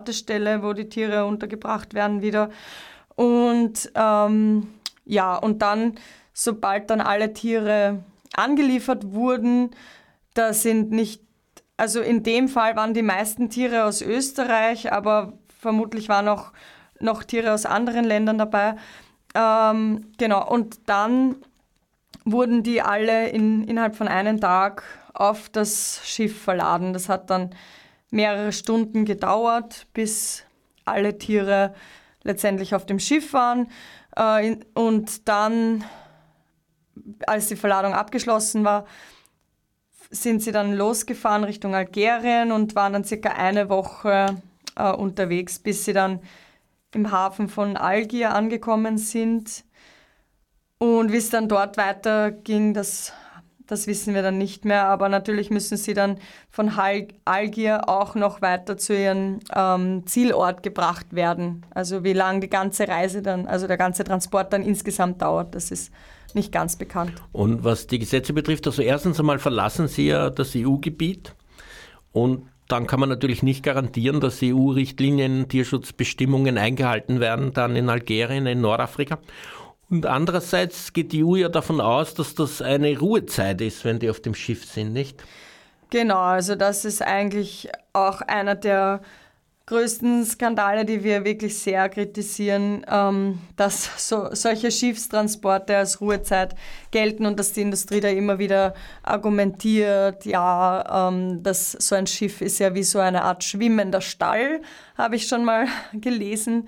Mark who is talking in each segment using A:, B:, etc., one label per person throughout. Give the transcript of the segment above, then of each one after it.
A: Wartestelle, wo die Tiere untergebracht werden wieder. Und und dann, sobald dann alle Tiere angeliefert wurden, da sind nicht, also in dem Fall waren die meisten Tiere aus Österreich, aber vermutlich waren auch noch Tiere aus anderen Ländern dabei. Und dann wurden die alle innerhalb von einem Tag auf das Schiff verladen. Das hat dann mehrere Stunden gedauert, bis alle Tiere letztendlich auf dem Schiff waren. Und dann, als die Verladung abgeschlossen war, sind sie dann losgefahren Richtung Algerien und waren dann circa eine Woche unterwegs, bis sie dann im Hafen von Algier angekommen sind. Und wie es dann dort weiterging, das wissen wir dann nicht mehr. Aber natürlich müssen sie dann von Algier auch noch weiter zu ihrem Zielort gebracht werden. Also wie lange die ganze Reise dann, also der ganze Transport dann insgesamt dauert, das ist nicht ganz bekannt.
B: Und was die Gesetze betrifft, also erstens einmal verlassen sie ja das EU-Gebiet und dann kann man natürlich nicht garantieren, dass EU-Richtlinien, Tierschutzbestimmungen eingehalten werden, dann in Algerien, in Nordafrika. Und andererseits geht die EU ja davon aus, dass das eine Ruhezeit ist, wenn die auf dem Schiff sind, nicht?
A: Genau, also das ist eigentlich auch einer der größten Skandale, die wir wirklich sehr kritisieren, dass solche Schiffstransporte als Ruhezeit gelten und dass die Industrie da immer wieder argumentiert, dass so ein Schiff ist ja wie so eine Art schwimmender Stall, habe ich schon mal gelesen.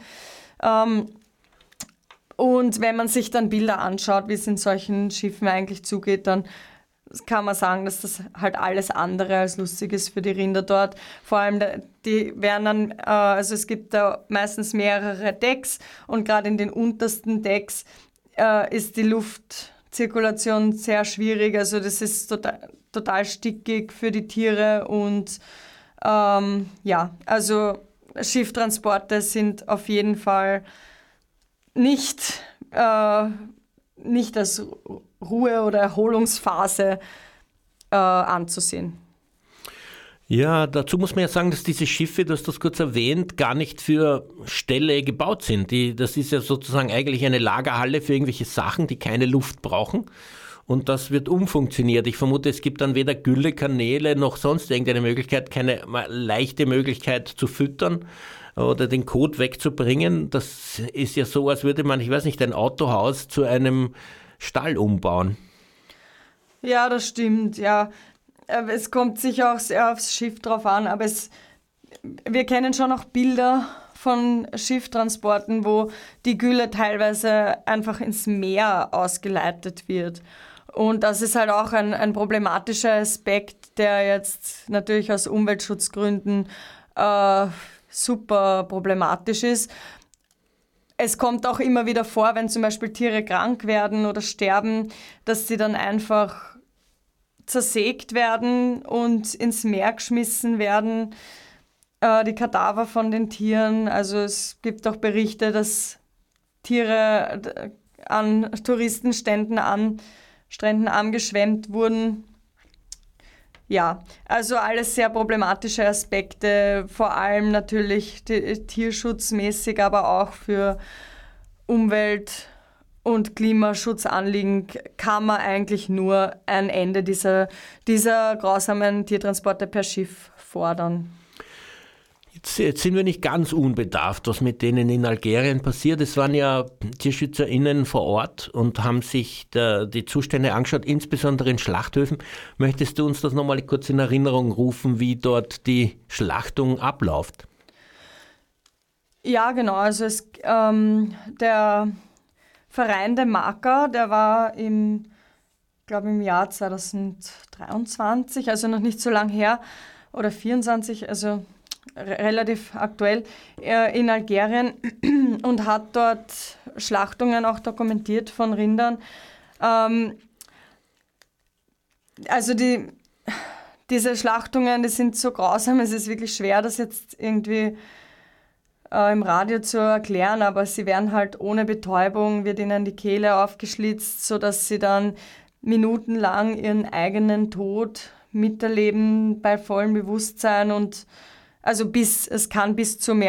A: Und wenn man sich dann Bilder anschaut, wie es in solchen Schiffen eigentlich zugeht, dann kann man sagen, dass das halt alles andere als lustig ist für die Rinder dort. Vor allem, die werden dann, also es gibt da meistens mehrere Decks und gerade in den untersten Decks ist die Luftzirkulation sehr schwierig. Also das ist total stickig für die Tiere und also Schifftransporte sind auf jeden Fall nicht als Ruhe- oder Erholungsphase anzusehen.
B: Ja, dazu muss man ja sagen, dass diese Schiffe, du hast das kurz erwähnt, gar nicht für Ställe gebaut sind. Das ist ja sozusagen eigentlich eine Lagerhalle für irgendwelche Sachen, die keine Luft brauchen. Und das wird umfunktioniert. Ich vermute, es gibt dann weder Güllekanäle noch sonst irgendeine Möglichkeit, keine leichte Möglichkeit zu füttern oder den Kot wegzubringen. Das ist ja so, als würde man, ich weiß nicht, ein Autohaus zu einem Stall umbauen.
A: Ja, das stimmt, ja. Es kommt sicher auch sehr aufs Schiff drauf an, aber wir kennen schon auch Bilder von Schifftransporten, wo die Gülle teilweise einfach ins Meer ausgeleitet wird. Und das ist halt auch ein problematischer Aspekt, der jetzt natürlich aus Umweltschutzgründen super problematisch ist. Es kommt auch immer wieder vor, wenn zum Beispiel Tiere krank werden oder sterben, dass sie dann einfach zersägt werden und ins Meer geschmissen werden, die Kadaver von den Tieren. Also es gibt auch Berichte, dass Tiere an Touristenständen Stränden angeschwemmt wurden. Ja, also alles sehr problematische Aspekte, vor allem natürlich tierschutzmäßig, aber auch für Umwelt- und Klimaschutzanliegen kann man eigentlich nur ein Ende dieser grausamen Tiertransporte per Schiff fordern.
B: Jetzt sind wir nicht ganz unbedarft, was mit denen in Algerien passiert. Es waren ja TierschützerInnen vor Ort und haben sich die Zustände angeschaut, insbesondere in Schlachthöfen. Möchtest du uns das nochmal kurz in Erinnerung rufen, wie dort die Schlachtung abläuft?
A: Ja, genau. Also der Verein der Marker, der war im Jahr 2023, also noch nicht so lang her, oder 24, also relativ aktuell, in Algerien und hat dort Schlachtungen auch dokumentiert von Rindern. Also diese Schlachtungen, die sind so grausam, es ist wirklich schwer, das jetzt irgendwie im Radio zu erklären, aber sie werden halt ohne Betäubung, wird ihnen die Kehle aufgeschlitzt, sodass sie dann minutenlang ihren eigenen Tod miterleben bei vollem Bewusstsein und also es kann bis zu mehr